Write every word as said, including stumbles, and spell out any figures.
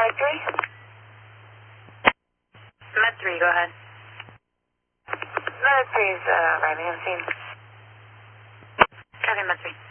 Med three? Med three, go ahead. Med three is uh, arriving on scene. Copy, Med three.